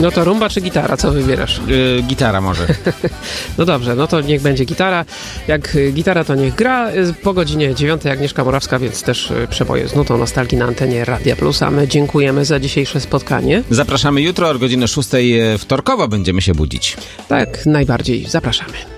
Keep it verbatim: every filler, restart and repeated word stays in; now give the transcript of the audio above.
No to rumba czy gitara? Co wybierasz? Yy, gitara może. No dobrze, no to niech będzie gitara. Jak gitara, to niech gra. Po godzinie dziewiątej Agnieszka Morawska, więc też przeboje z nutą nostalgii na antenie Radia Plus. A my dziękujemy za dzisiejsze spotkanie. Zapraszamy jutro o godzinie szóstej wtorkowo będziemy się budzić. Tak, najbardziej zapraszamy.